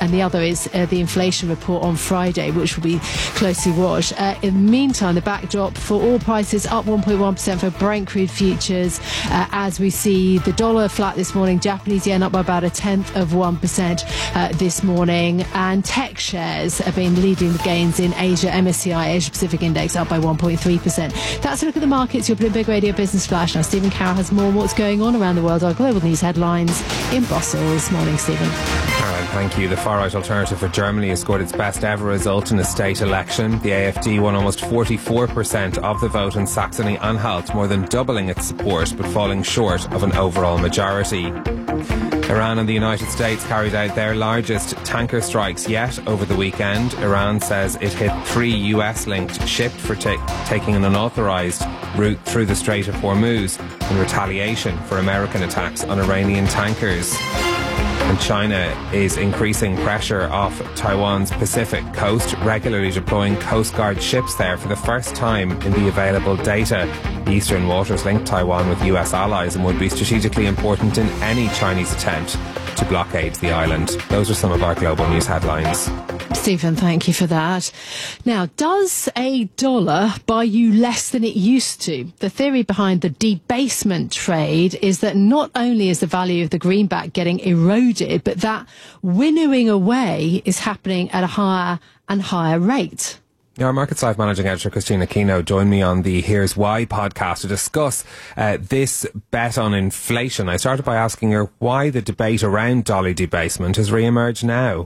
and the other is the inflation report on Friday, which will be closely watched. In the meantime, the backdrop for oil prices up 1.1% for Brent crude futures, as we see the dollar flat this morning, Japanese yen up by about 0.1% this morning, and tech shares have been leading the gains in Asia. MSCI Asia Pacific Index up by 1.3%. That's a look at the markets. Your Bloomberg Radio Business Flash. Now Stephen Carroll has more on what's going on around the world. Our global news headlines in Brussels. Morning, Stephen. Caroline, thank you. The far-right Alternative for Germany has scored its best ever result in a state election. The AfD won almost 44% of the vote in Saxony-Anhalt, more than doubling its support, but falling short of an overall majority. Iran and the United States carried out their largest tanker strikes yet over the weekend. Iran says it hit 3 US-linked ships for taking an unauthorised route through the Strait of Hormuz in retaliation for American attacks on Iranian tankers. And China is increasing pressure off Taiwan's Pacific coast, regularly deploying Coast Guard ships there for the first time in the available data. The eastern waters link Taiwan with US allies and would be strategically important in any Chinese attempt to blockade the island. Those are some of our global news headlines. Stephen, thank you for that. Now, does a dollar buy you less than it used to? The theory behind the debasement trade is that not only is the value of the greenback getting eroded, but that winnowing away is happening at a higher and higher rate. Our Markets Live managing editor Christina Keno joined me on the Here's Why podcast to discuss this bet on inflation. I started by asking her why the debate around dollar debasement has re-emerged now.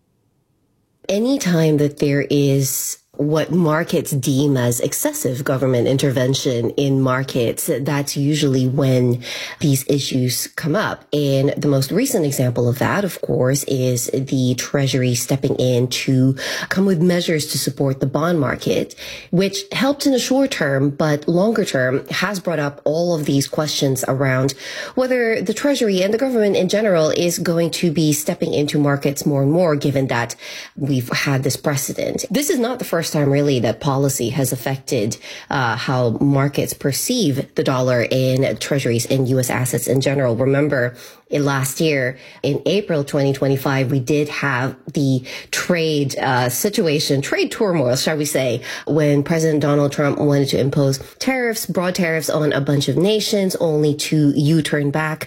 Anytime that there is what markets deem as excessive government intervention in markets, that's usually when these issues come up. And the most recent example of that, of course, is the Treasury stepping in to come with measures to support the bond market, which helped in the short term, but longer term has brought up all of these questions around whether the Treasury and the government in general is going to be stepping into markets more and more, given that we've had this precedent. This is not the first time really that policy has affected how markets perceive the dollar and treasuries and U.S. assets in general. Remember, last year in April 2025, we did have the trade situation, trade turmoil, shall we say, when President Donald Trump wanted to impose tariffs, broad tariffs on a bunch of nations, only to U-turn back.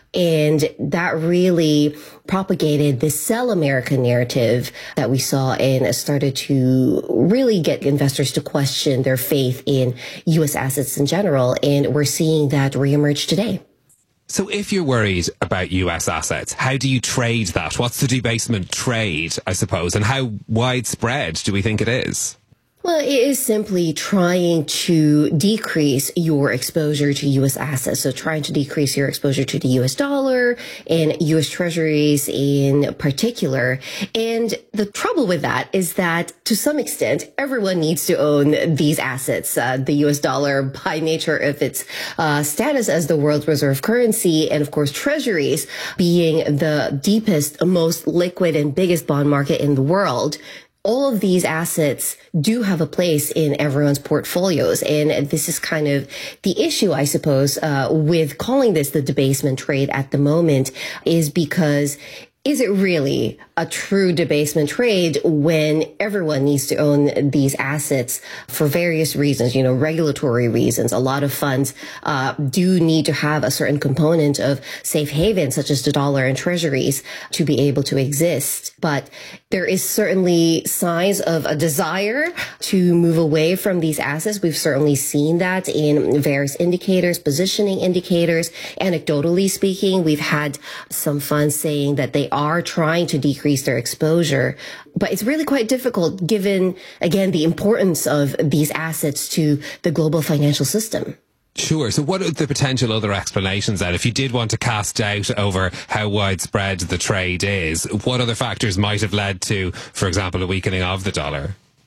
And that really propagated the sell America narrative that we saw and started to really get investors to question their faith in U.S. assets in general. And we're seeing that reemerge today. So if you're worried about US assets, how do you trade that? What's the debasement trade, I suppose, and how widespread do we think it is? Well, it is simply trying to decrease your exposure to U.S. assets. So trying to decrease your exposure to the U.S. dollar and U.S. treasuries in particular. And the trouble with that is that to some extent, everyone needs to own these assets. The U.S. dollar, by nature of its status as the world reserve currency, and of course, treasuries being the deepest, most liquid and biggest bond market in the world. All of these assets do have a place in everyone's portfolios. And this is kind of the issue, I suppose, with calling this the debasement trade at the moment, is because is it really a true debasement trade when everyone needs to own these assets for various reasons, regulatory reasons? A lot of funds do need to have a certain component of safe haven, such as the dollar and treasuries, to be able to exist. But there is certainly signs of a desire to move away from these assets. We've certainly seen that in various indicators, positioning indicators. Anecdotally speaking, we've had some funds saying that they are trying to decrease their exposure. But it's really quite difficult given, again, the importance of these assets to the global financial system. Sure. So what are the potential other explanations then? If you did want to cast doubt over how widespread the trade is, what other factors might have led to, for example, a weakening of the dollar?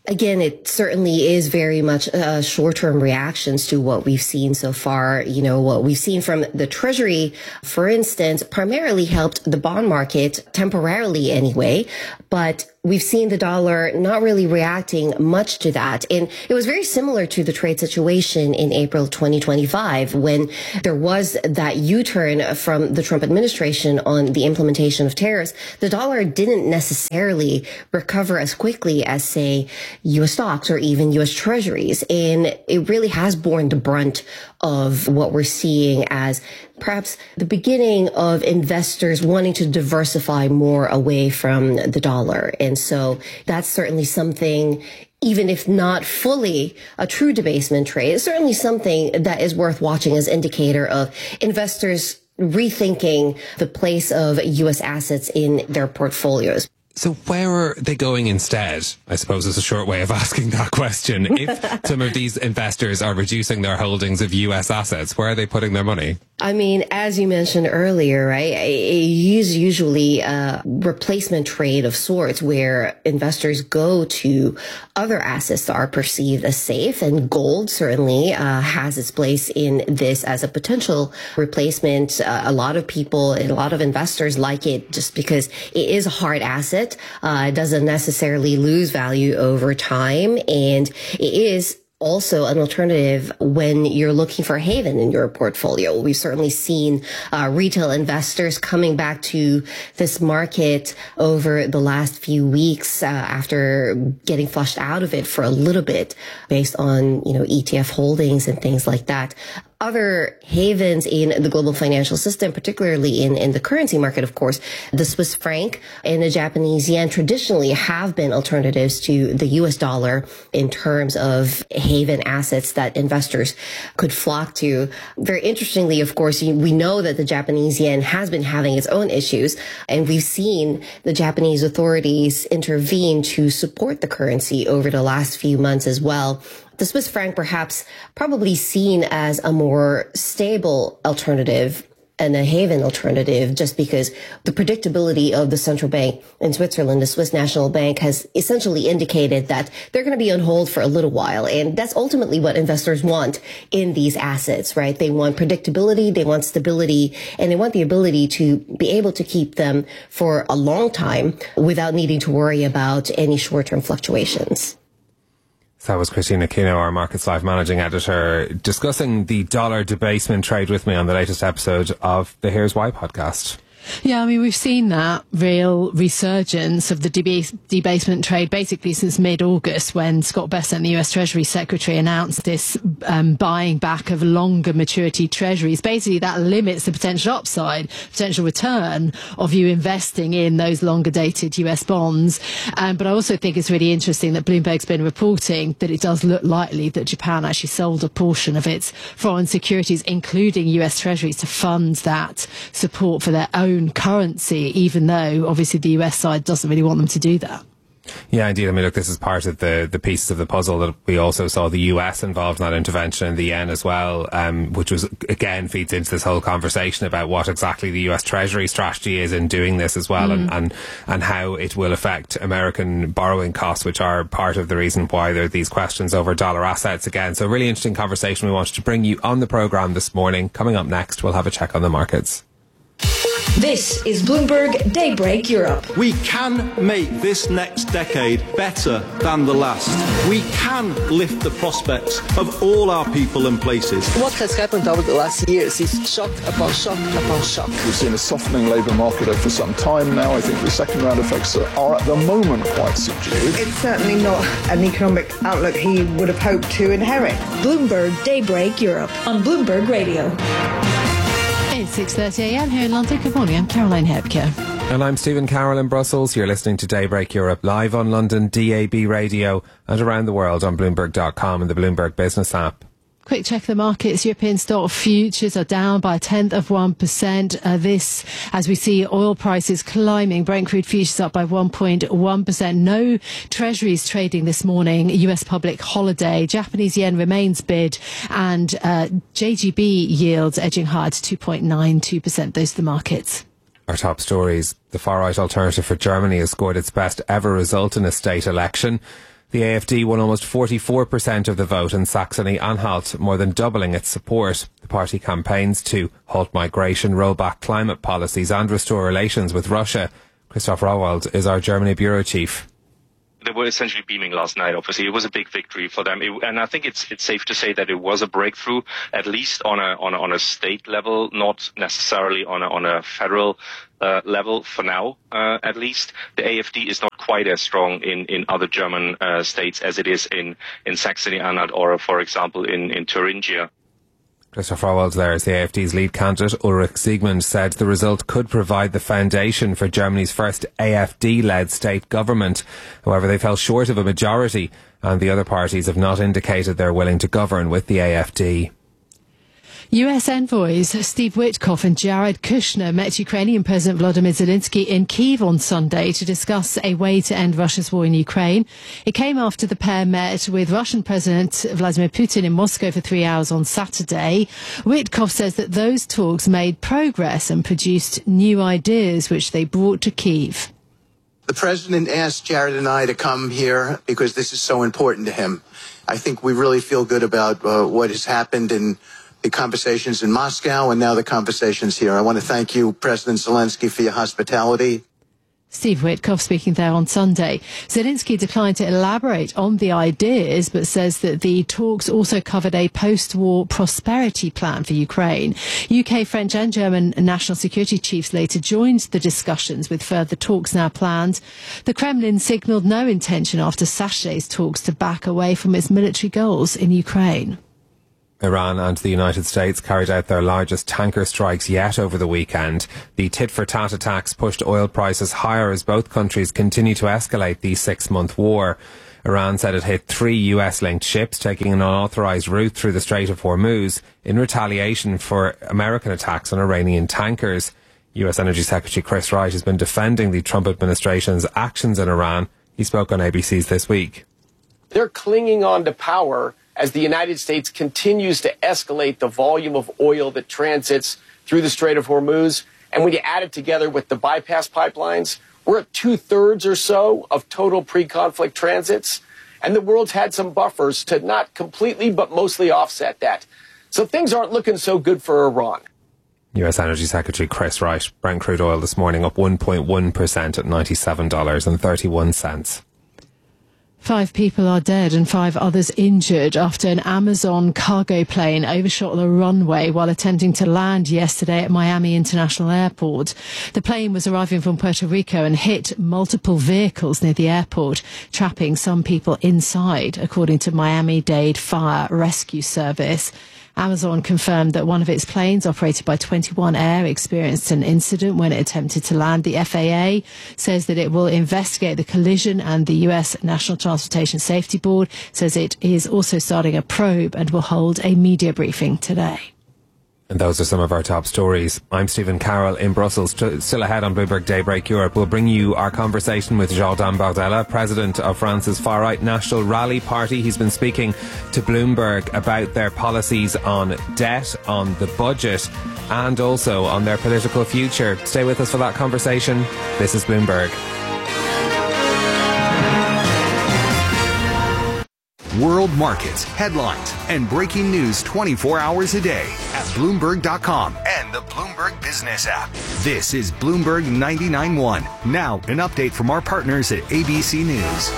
Again, it certainly is very much short-term reactions to what we've seen so far. You know, what we've seen from the Treasury, for instance, primarily helped the bond market temporarily anyway, but we've seen the dollar not really reacting much to that. And it was very similar to the trade situation in April 2025 when there was that U-turn from the Trump administration on the implementation of tariffs. The dollar didn't necessarily recover as quickly as, say, U.S. stocks or even U.S. treasuries. And it really has borne the brunt of what we're seeing as perhaps the beginning of investors wanting to diversify more away from the dollar. And so that's certainly something, even if not fully a true debasement trade, it's certainly something that is worth watching as indicator of investors rethinking the place of U.S. assets in their portfolios. So where are they going instead? I suppose is a short way of asking that question. If some of these investors are reducing their holdings of US assets, where are they putting their money? I mean, as you mentioned earlier, right, it is usually a replacement trade of sorts where investors go to other assets that are perceived as safe, and gold certainly has its place in this as a potential replacement. A lot of people, a lot of investors like it just because it is a hard asset. It doesn't necessarily lose value over time, and it is also an alternative when you're looking for a haven in your portfolio. We've certainly seen retail investors coming back to this market over the last few weeks after getting flushed out of it for a little bit based on, ETF holdings and things like that. Other havens in the global financial system, particularly in the currency market, of course, the Swiss franc and the Japanese yen traditionally have been alternatives to the US dollar in terms of haven assets that investors could flock to. Very interestingly, of course, we know that the Japanese yen has been having its own issues, and we've seen the Japanese authorities intervene to support the currency over the last few months as well. The Swiss franc perhaps probably seen as a more stable alternative and a haven alternative just because the predictability of the central bank in Switzerland, the Swiss National Bank, has essentially indicated that they're going to be on hold for a little while. And that's ultimately what investors want in these assets, right? They want predictability, they want stability, and they want the ability to be able to keep them for a long time without needing to worry about any short-term fluctuations. So that was Christina Kino, our Markets Live managing editor, discussing the dollar debasement trade with me on the latest episode of the Here's Why podcast. Yeah, I mean, we've seen that real resurgence of the debasement trade basically since mid-August when Scott Bessent, the US Treasury Secretary, announced this buying back of longer maturity treasuries. Basically, that limits the potential upside, potential return of you investing in those longer dated US bonds. But I also think it's really interesting that Bloomberg's been reporting that it does look likely that Japan actually sold a portion of its foreign securities, including US Treasuries, to fund that support for their own currency, even though obviously the US side doesn't really want them to do that. Yeah, indeed. I mean, look, this is part of the pieces of the puzzle that we also saw the US involved in that intervention in the yen as well, which was, again, feeds into this whole conversation about what exactly the US Treasury strategy is in doing this as well, and how it will affect American borrowing costs, which are part of the reason why there are these questions over dollar assets again. So a really interesting conversation we wanted to bring you on the programme this morning. Coming up next, we'll have a check on the markets. This is Bloomberg Daybreak Europe. We can make this next decade better than the last. We can lift the prospects of all our people and places. What has happened over the last years is shock upon shock upon shock. We've seen a softening labour market for some time now. I think the second round effects are at the moment quite subdued. It's certainly not an economic outlook he would have hoped to inherit. Bloomberg Daybreak Europe on Bloomberg Radio. It's 6:30am here in London. Good morning, I'm Caroline Hebke. And I'm Stephen Carroll in Brussels. You're listening to Daybreak Europe live on London DAB radio and around the world on Bloomberg.com and the Bloomberg Business app. Quick check of the markets. European stock futures are down by 0.1%. This, as we see oil prices climbing. Brent crude futures up by 1.1%. No treasuries trading this morning. US public holiday. Japanese yen remains bid, and JGB yields edging higher to 2.92%. Those are the markets. Our top stories. The far-right Alternative for Germany has scored its best ever result in a state election. The AFD won almost 44% of the vote in Saxony-Anhalt, more than doubling its support. The party campaigns to halt migration, roll back climate policies and restore relations with Russia. Christoph Rawald is our Germany bureau chief. They were essentially beaming last night, obviously. It was a big victory for them. And I think it's safe to say that it was a breakthrough, at least on a state level, not necessarily on a federal level for now, at least. The AfD is not quite as strong in other German states as it is in Saxony-Anhalt or, for example, in Thuringia. Christoph Rawald there is the AfD's lead candidate. Ulrich Siegmund said the result could provide the foundation for Germany's first AfD-led state government. However, they fell short of a majority, and the other parties have not indicated they're willing to govern with the AfD. US envoys Steve Witkoff and Jared Kushner met Ukrainian President Volodymyr Zelensky in Kyiv on Sunday to discuss a way to end Russia's war in Ukraine. It came after the pair met with Russian President Vladimir Putin in Moscow for 3 hours on Saturday. Witkoff says that those talks made progress and produced new ideas which they brought to Kyiv. The president asked Jared and I to come here because this is so important to him. I think we really feel good about what has happened in the conversations in Moscow and now the conversations here. I want to thank you, President Zelensky, for your hospitality. Steve Witkoff speaking there on Sunday. Zelensky declined to elaborate on the ideas, but says that the talks also covered a post-war prosperity plan for Ukraine. UK, French and German national security chiefs later joined the discussions, with further talks now planned. The Kremlin signalled no intention after Saturday's talks to back away from its military goals in Ukraine. Iran and the United States carried out their largest tanker strikes yet over the weekend. The tit-for-tat attacks pushed oil prices higher as both countries continue to escalate the 6-month war. Iran said it hit 3 US-linked ships taking an unauthorised route through the Strait of Hormuz in retaliation for American attacks on Iranian tankers. US Energy Secretary Chris Wright has been defending the Trump administration's actions in Iran. He spoke on ABC's This Week. They're clinging on to power as the United States continues to escalate the volume of oil that transits through the Strait of Hormuz. And when you add it together with the bypass pipelines, we're at 2/3 or so of total pre-conflict transits. And the world's had some buffers to not completely, but mostly offset that. So things aren't looking so good for Iran. US Energy Secretary Chris Wright. Brent crude oil this morning up 1.1% at $97.31. 5 people are dead and 5 others injured after an Amazon cargo plane overshot the runway while attempting to land yesterday at Miami International Airport. The plane was arriving from Puerto Rico and hit multiple vehicles near the airport, trapping some people inside, according to Miami-Dade Fire Rescue Service. Amazon confirmed that one of its planes, operated by 21 Air, experienced an incident when it attempted to land. The FAA says that it will investigate the collision, and the US National Transportation Safety Board says it is also starting a probe and will hold a media briefing today. And those are some of our top stories. I'm Stephen Carroll in Brussels. Still ahead on Bloomberg Daybreak Europe, we'll bring you our conversation with Jordan Bardella, president of France's far-right National Rally Party. He's been speaking to Bloomberg about their policies on debt, on the budget, and also on their political future. Stay with us for that conversation. This is Bloomberg. World markets, headlines, and breaking news 24 hours a day at Bloomberg.com and the Bloomberg Business app. This is Bloomberg 99.1. Now, an update from our partners at ABC News.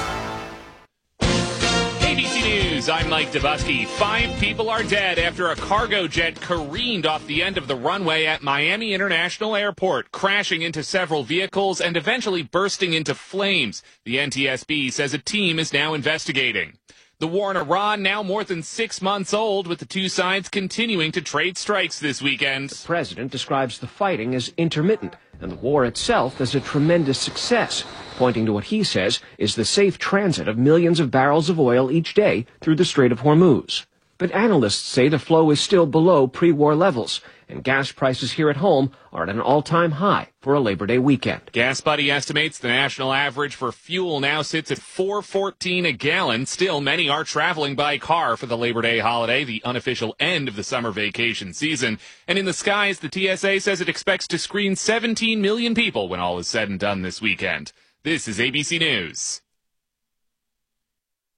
ABC News, I'm Mike Dubusky. 5 people are dead after a cargo jet careened off the end of the runway at Miami International Airport, crashing into several vehicles and eventually bursting into flames. The NTSB says a team is now investigating. The war in Iran now more than 6 months old, with the two sides continuing to trade strikes this weekend. The president describes the fighting as intermittent and the war itself as a tremendous success, pointing to what he says is the safe transit of millions of barrels of oil each day through the Strait of Hormuz. But analysts say the flow is still below pre-war levels, and gas prices here at home are at an all-time high for a Labor Day weekend. Gas Buddy estimates the national average for fuel now sits at $4.14 a gallon. Still, many are traveling by car for the Labor Day holiday, the unofficial end of the summer vacation season. And in the skies, the TSA says it expects to screen 17 million people when all is said and done this weekend. This is ABC News.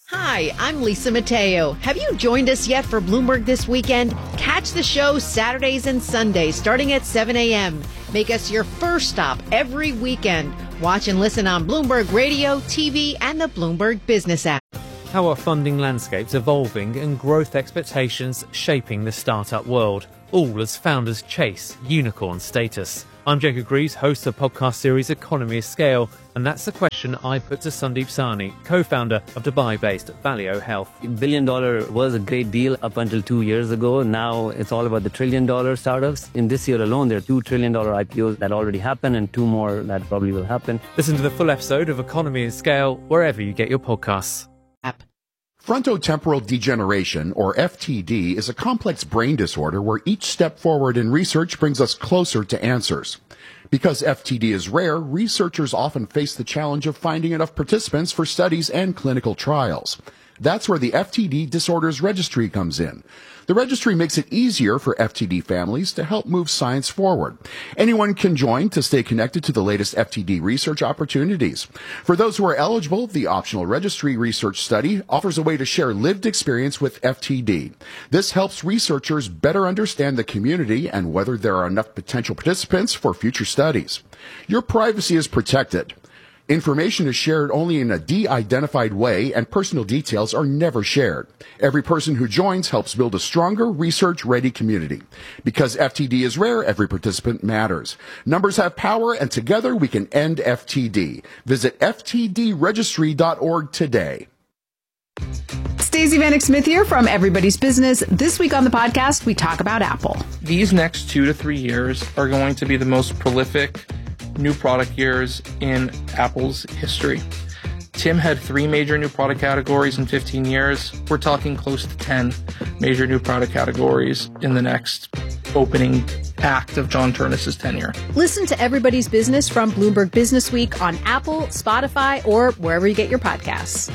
Hi, I'm Lisa Mateo. Have you joined us yet for Bloomberg This Weekend? Catch the show Saturdays and Sundays starting at 7 a.m. Make us your first stop every weekend. Watch and listen on Bloomberg Radio, TV, and the Bloomberg Business app. How are funding landscapes evolving and growth expectations shaping the startup world? All as founders chase unicorn status. I'm Jacob Greaves, host of the podcast series Economy of Scale, and that's the question I put to Sandeep Sahni, co-founder of Dubai-based Valeo Health. $1 billion was a great deal up until 2 years ago. Now it's all about the $1 trillion startups. In this year alone, there are $2 trillion IPOs that already happened and 2 more that probably will happen. Listen to the full episode of Economy of Scale wherever you get your podcasts. Frontotemporal degeneration, or FTD, is a complex brain disorder where each step forward in research brings us closer to answers. Because FTD is rare, researchers often face the challenge of finding enough participants for studies and clinical trials. That's where the FTD Disorders Registry comes in. The registry makes it easier for FTD families to help move science forward. Anyone can join to stay connected to the latest FTD research opportunities. For those who are eligible, the optional registry research study offers a way to share lived experience with FTD. This helps researchers better understand the community and whether there are enough potential participants for future studies. Your privacy is protected. Information is shared only in a de-identified way, and personal details are never shared. Every person who joins helps build a stronger, research-ready community. Because FTD is rare, every participant matters. Numbers have power, and together we can end FTD. Visit ftdregistry.org today. Stacey Vanek Smith here from Everybody's Business. This week on the podcast, we talk about Apple. These next 2 to 3 years are going to be the most prolific new product years in Apple's history. Tim had 3 major new product categories in 15 years. We're talking close to 10 major new product categories in the next opening act of John Ternus's tenure. Listen to Everybody's Business from Bloomberg Business Week on Apple, Spotify, or wherever you get your podcasts.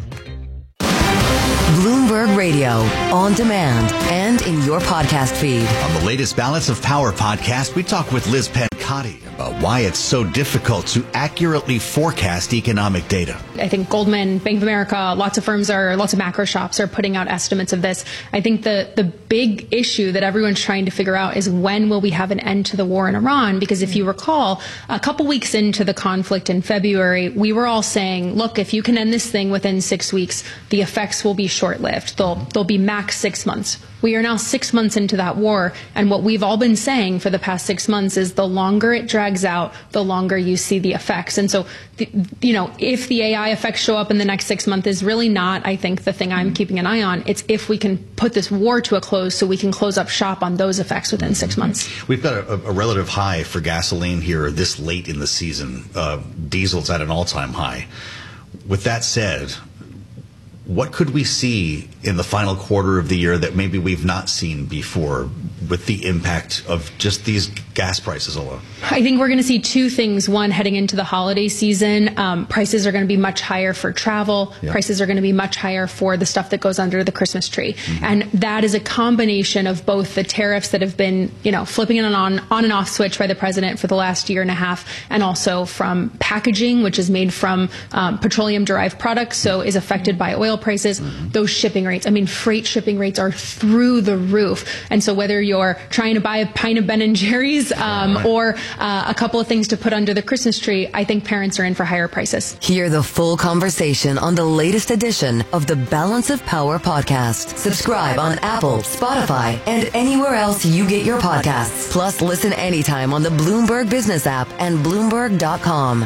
Bloomberg Radio, on demand and in your podcast feed. On the latest Balance of Power podcast, we talk with Liz Pancotti about why it's so difficult to accurately forecast economic data. I think Goldman, Bank of America, lots of macro shops are putting out estimates of this. I think the big issue that everyone's trying to figure out is when will we have an end to the war in Iran? Because if you recall, a couple weeks into the conflict in February, we were all saying, look, if you can end this thing within 6 weeks, the effects will be short-lived. They'll be max 6 months. We are now 6 months into that war, and what we've all been saying for the past 6 months is the longer it drags out, the longer you see the effects. And so, if the AI effects show up in the next 6 months is really not, I think, the thing I'm keeping an eye on. It's if we can put this war to a close so we can close up shop on those effects within 6 months. We've got a relative high for gasoline here this late in the season. Diesel's at an all-time high. With that said, what could we see in the final quarter of the year that maybe we've not seen before with the impact of just these gas prices alone? I think we're going to see 2 things. One, heading into the holiday season, prices are going to be much higher for travel. Yeah. Prices are going to be much higher for the stuff that goes under the Christmas tree. Mm-hmm. And that is a combination of both the tariffs that have been, flipping an on and off switch by the president for the last year and a half, and also from packaging, which is made from petroleum-derived products, so is affected by oil prices. Mm-hmm. Those shipping rates, freight shipping rates are through the roof. And so whether you're trying to buy a pint of Ben & Jerry's or a couple of things to put under the Christmas tree, I think parents are in for higher prices. Hear the full conversation on the latest edition of the Balance of Power podcast. Subscribe on Apple, Spotify, and anywhere else you get your podcasts. Plus, listen anytime on the Bloomberg Business app and Bloomberg.com.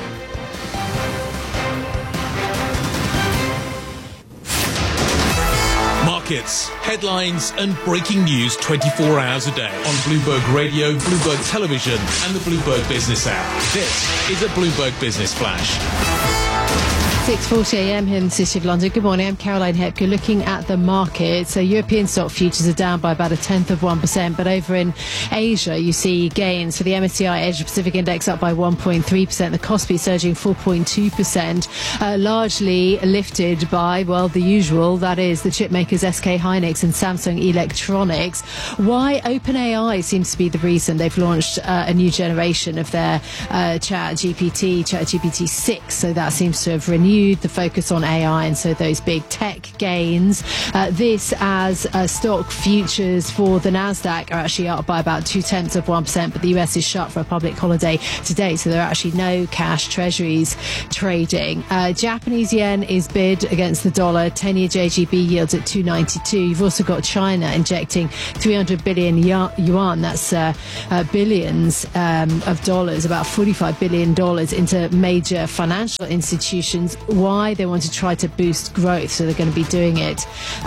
Markets, headlines, and breaking news 24 hours a day on Bloomberg Radio, Bloomberg Television, and the Bloomberg Business app. This is a Bloomberg Business Flash. 6:40 a.m. here in the City of London. Good morning, I'm Caroline Hepker. Looking at the market, so European stock futures are down by about 0.1%, but over in Asia you see gains. For the MSCI Asia Pacific Index up by 1.3%, the Kospi surging 4.2%, largely lifted by, the usual, that is the chip makers SK Hynix and Samsung Electronics. Why? OpenAI seems to be the reason. They've launched a new generation of their ChatGPT 6, so that seems to have renewed continued the focus on AI, and so those big tech gains. This as stock futures for the Nasdaq are actually up by about 0.2%, but the US is shut for a public holiday today, so there are actually no cash treasuries trading. Japanese yen is bid against the dollar. 10-year JGB yields at 292. You've also got China injecting 300 billion yuan, that's billions of dollars, about $45 billion into major financial institutions. Why? They want to try to boost growth, so they're going to be doing it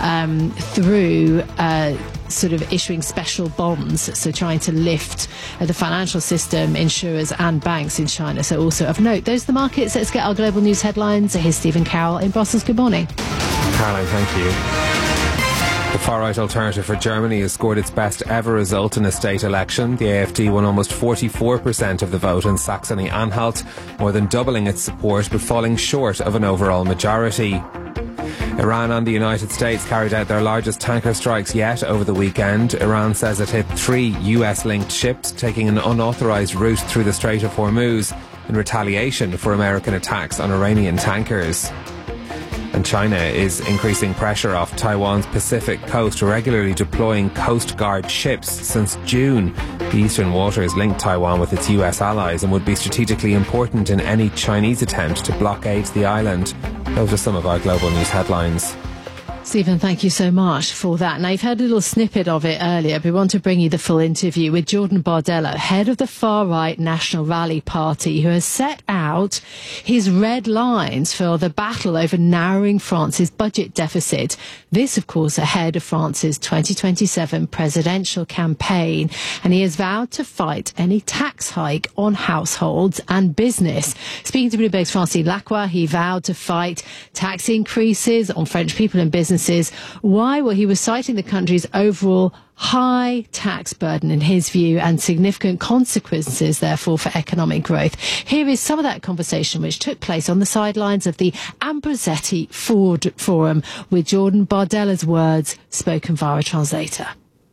through sort of issuing special bonds, so trying to lift the financial system, insurers and banks in China. So also of note, those are the markets. Let's get our global news headlines. Here's Stephen Carroll in Brussels. Good morning. Caroline, thank you. The far-right Alternative for Germany has scored its best ever result in a state election. The AfD won almost 44% of the vote in Saxony-Anhalt, more than doubling its support, but falling short of an overall majority. Iran and the United States carried out their largest tanker strikes yet over the weekend. Iran says it hit 3 US-linked ships taking an unauthorised route through the Strait of Hormuz in retaliation for American attacks on Iranian tankers. And China is increasing pressure off Taiwan's Pacific coast, regularly deploying Coast Guard ships since June. The Eastern Waters link Taiwan with its US allies and would be strategically important in any Chinese attempt to blockade the island. Those are some of our global news headlines. Stephen, thank you so much for that. Now, you've heard a little snippet of it earlier, but we want to bring you the full interview with Jordan Bardella, head of the far-right National Rally Party, who has set out his red lines for the battle over narrowing France's budget deficit. This, of course, ahead of France's 2027 presidential campaign. And he has vowed to fight any tax hike on households and business. Speaking to Bloomberg's Francis Lacroix, he vowed to fight tax increases on French people and businesses. Why? Well, he was citing the country's overall high tax burden, in his view, and significant consequences, therefore, for economic growth. Here is some of that conversation which took place on the sidelines of the Ambrosetti Ford Forum, with Jordan Bardella's words spoken via a translator.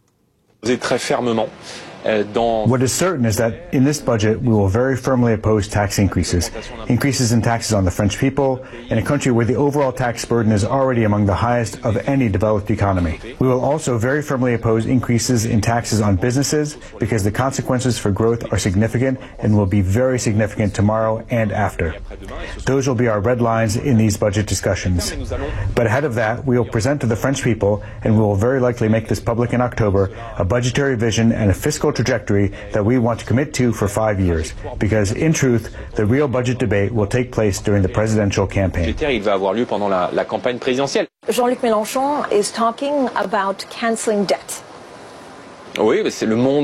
What is certain is that in this budget we will very firmly oppose tax increases in taxes on the French people, in a country where the overall tax burden is already among the highest of any developed economy. We will also very firmly oppose increases in taxes on businesses, because the consequences for growth are significant and will be very significant tomorrow and after. Those will be our red lines in these budget discussions. But ahead of that, we will present to the French people, and we will very likely make this public in October, a budgetary vision and a fiscal trajectory that we want to commit to for 5 years, because in truth, the real budget debate will take place during the presidential campaign. Jean-Luc Mélenchon is talking about cancelling debt. This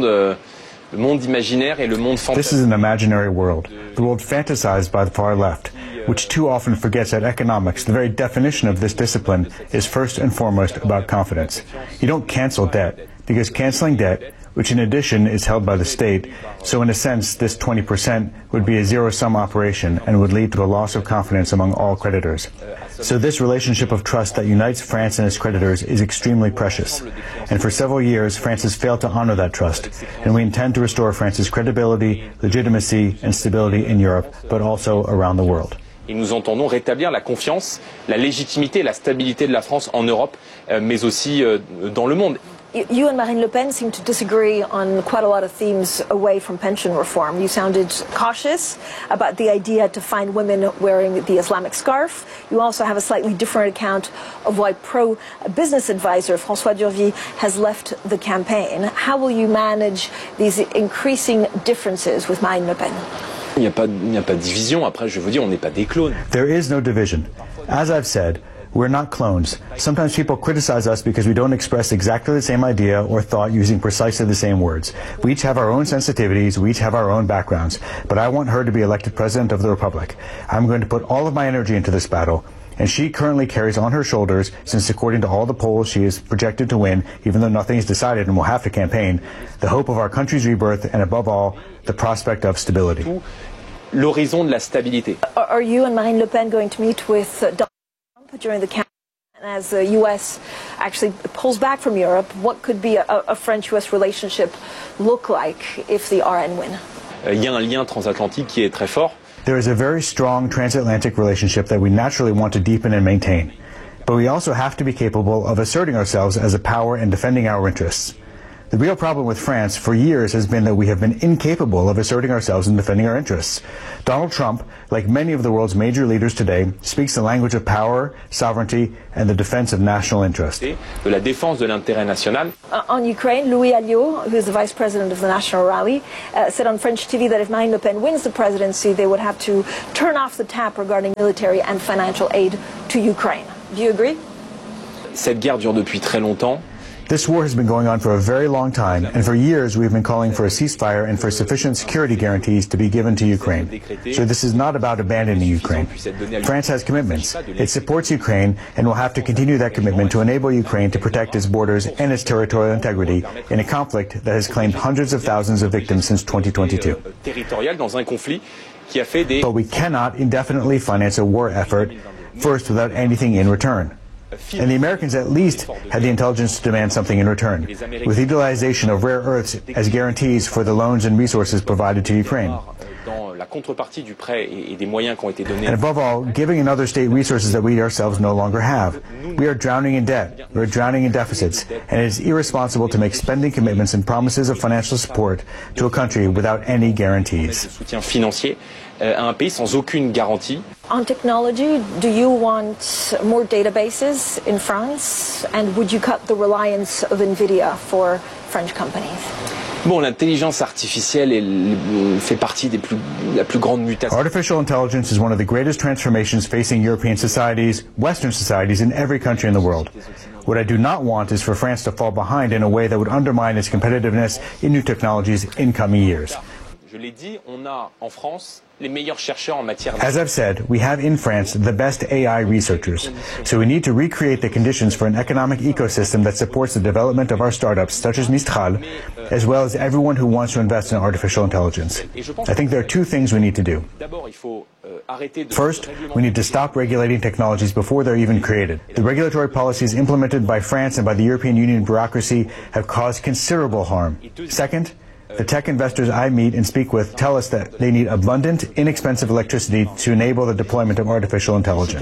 is an imaginary world, the world fantasized by the far left, which too often forgets that economics, the very definition of this discipline, is first and foremost about confidence. You don't cancel debt, because canceling debt, which in addition is held by the state, so in a sense this 20% would be a zero-sum operation and would lead to a loss of confidence among all creditors. So this relationship of trust that unites France and its creditors is extremely precious. And for several years, France has failed to honor that trust. And we intend to restore France's credibility, legitimacy, and stability in Europe, but also around the world. Et nous entendons rétablir la confiance, la légitimité, la stabilité de la France en Europe, mais aussi dans le monde. You and Marine Le Pen seem to disagree on quite a lot of themes away from pension reform. You sounded cautious about the idea to find women wearing the Islamic scarf. You also have a slightly different account of why pro-business advisor François Durville has left the campaign. How will you manage these increasing differences with Marine Le Pen? Il n'y a pas de division. Après, je veux dire, on n'est pas des clones. There is no division. As I've said, we're not clones. Sometimes people criticize us because we don't express exactly the same idea or thought using precisely the same words. We each have our own sensitivities, we each have our own backgrounds. But I want her to be elected President of the Republic. I'm going to put all of my energy into this battle. And she currently carries on her shoulders, since according to all the polls she is projected to win, even though nothing is decided and will have to campaign, the hope of our country's rebirth and above all, the prospect of stability. L'horizon de la stabilité. Are you and Marine Le Pen going to meet with Donald Trump during the campaign? And as the U.S. actually pulls back from Europe, what could be a French-U.S. relationship look like if the RN win? Il y a un lien transatlantique qui est très fort. There is a very strong transatlantic relationship that we naturally want to deepen and maintain. But we also have to be capable of asserting ourselves as a power and defending our interests. The real problem with France for years has been that we have been incapable of asserting ourselves and defending our interests. Donald Trump, like many of the world's major leaders today, speaks the language of power, sovereignty, and the defense of national interest. De la défense de l'intérêt national. On Ukraine, Louis Alliot, who is the vice president of the National Rally, said on French TV that if Marine Le Pen wins the presidency, they would have to turn off the tap regarding military and financial aid to Ukraine. Do you agree? Cette guerre dure depuis très longtemps. This war has been going on for a very long time, and for years we've been calling for a ceasefire and for sufficient security guarantees to be given to Ukraine. So this is not about abandoning Ukraine. France has commitments. It supports Ukraine and will have to continue that commitment to enable Ukraine to protect its borders and its territorial integrity in a conflict that has claimed hundreds of thousands of victims since 2022. But we cannot indefinitely finance a war effort, first without anything in return. And the Americans at least had the intelligence to demand something in return, with utilization of rare earths as guarantees for the loans and resources provided to Ukraine. And above all, giving another state resources that we ourselves no longer have. We are drowning in debt, we are drowning in deficits, and it is irresponsible to make spending commitments and promises of financial support to a country without any guarantees. On technology, do you want more databases in France? And would you cut the reliance of NVIDIA for French companies? Bon, l'intelligence artificielle fait partie la plus grande mutation. Artificial intelligence is one of the greatest transformations facing European societies, Western societies, in every country in the world. What I do not want is for France to fall behind in a way that would undermine its competitiveness in new technologies in coming years. As I've said, we have in France the best AI researchers, so we need to recreate the conditions for an economic ecosystem that supports the development of our startups, such as Mistral, as well as everyone who wants to invest in artificial intelligence. I think there are two things we need to do. First, we need to stop regulating technologies before they're even created. The regulatory policies implemented by France and by the European Union bureaucracy have caused considerable harm. Second, the tech investors I meet and speak with tell us that they need abundant, inexpensive electricity to enable the deployment of artificial intelligence.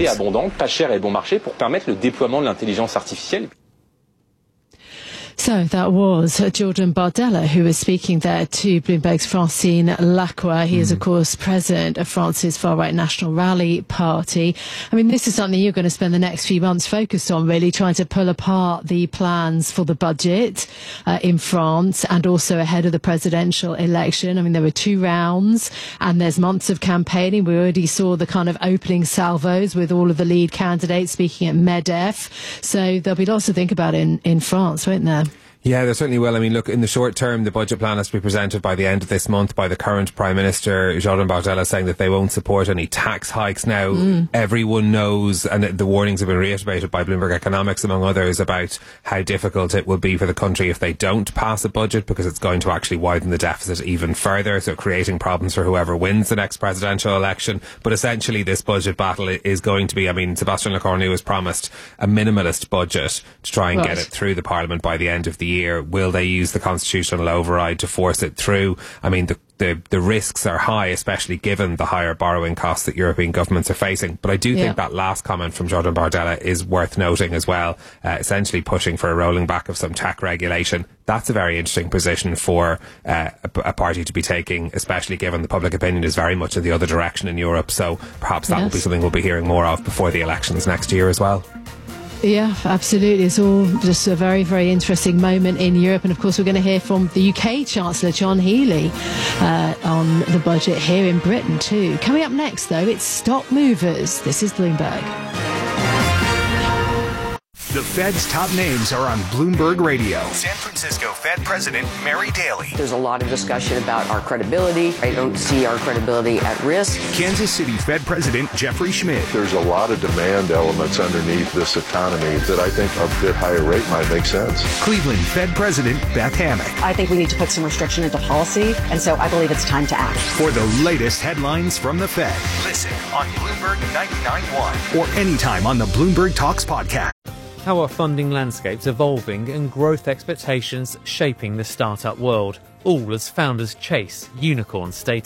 So that was Jordan Bardella, who was speaking there to Bloomberg's Francine Lacqua. He is, of course, president of France's far-right National Rally Party. I mean, this is something you're going to spend the next few months focused on, really, trying to pull apart the plans for the budget in France and also ahead of the presidential election. I mean, there were 2 rounds and there's months of campaigning. We already saw the kind of opening salvos with all of the lead candidates speaking at MEDEF. So there'll be lots to think about in France, won't there? Yeah, there certainly will. I mean, look, in the short term, the budget plan has to be presented by the end of this month by the current Prime Minister, Jordan Bardella, saying that they won't support any tax hikes. Now, everyone knows, and the warnings have been reiterated by Bloomberg Economics, among others, about how difficult it will be for the country if they don't pass a budget, because it's going to actually widen the deficit even further, so creating problems for whoever wins the next presidential election. But essentially, this budget battle is going to be, I mean, Sébastien Lecornu has promised a minimalist budget to try and get it through the Parliament by the end of the year. Will they use the constitutional override to force it through? I mean, the risks are high, especially given the higher borrowing costs that European governments are facing. But I do think that last comment from Jordan Bardella is worth noting as well, essentially pushing for a rolling back of some tech regulation. That's a very interesting position for a party to be taking, especially given the public opinion is very much in the other direction in Europe. So perhaps that will be something we'll be hearing more of before the elections next year as well. Yeah, absolutely. It's all just a very, very interesting moment in Europe. And of course, we're going to hear from the UK Chancellor, John Healey, on the budget here in Britain too. Coming up next, though, it's Stock Movers. This is Bloomberg. The Fed's top names are on Bloomberg Radio. San Francisco Fed President Mary Daly. There's a lot of discussion about our credibility. I don't see our credibility at risk. Kansas City Fed President Jeffrey Schmidt. There's a lot of demand elements underneath this economy that I think a bit higher rate might make sense. Cleveland Fed President Beth Hammack. I think we need to put some restriction into policy, and so I believe it's time to act. For the latest headlines from the Fed, listen on Bloomberg 99.1 or anytime on the Bloomberg Talks podcast. How are funding landscapes evolving and growth expectations shaping the startup world, all as founders chase unicorn status?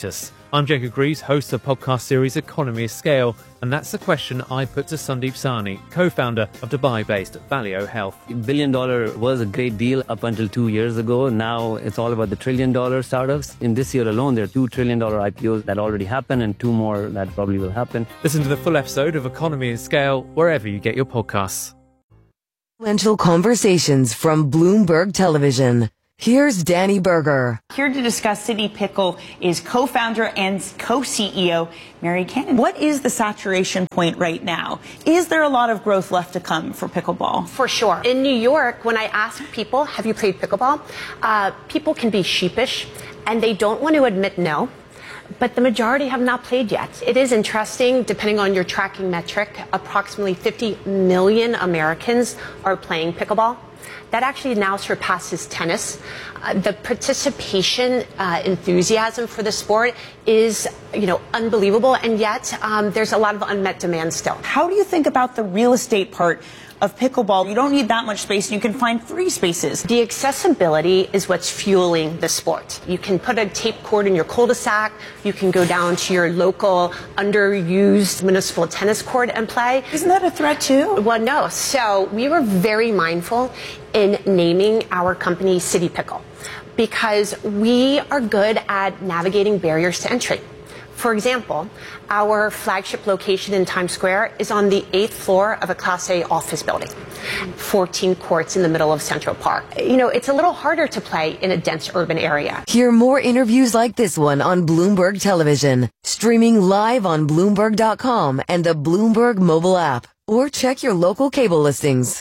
I'm Jacob Greaves, host of the podcast series Economy of Scale, and that's the question I put to Sandeep Sahni, co-founder of Dubai-based Valeo Health. $1 billion was a great deal up until 2 years ago. Now it's all about the $1 trillion startups. In this year alone, there are $2 trillion IPOs that already happened and 2 more that probably will happen. Listen to the full episode of Economy of Scale wherever you get your podcasts. Influential conversations from Bloomberg Television. Here's Danny Berger. Here to discuss City Pickle is co-founder and co-CEO Mary Cannon. What is the saturation point right now? Is there a lot of growth left to come for pickleball? For sure. In New York, when I ask people, have you played pickleball? People can be sheepish and they don't want to admit no. But the majority have not played yet. It is interesting, depending on your tracking metric, approximately 50 million Americans are playing pickleball. That actually now surpasses tennis. The participation enthusiasm for the sport is, unbelievable, and yet there's a lot of unmet demand still. How do you think about the real estate part of pickleball? You don't need that much space, and you can find free spaces. The accessibility is what's fueling the sport. You can put a tape court in your cul-de-sac. You can go down to your local underused municipal tennis court and play. Isn't that a threat too? Well, no. So we were very mindful in naming our company City Pickle because we are good at navigating barriers to entry. For example, our flagship location in Times Square is on the 8th floor of a Class A office building, 14 courts in the middle of Central Park. It's a little harder to play in a dense urban area. Hear more interviews like this one on Bloomberg Television, streaming live on Bloomberg.com and the Bloomberg mobile app, or check your local cable listings.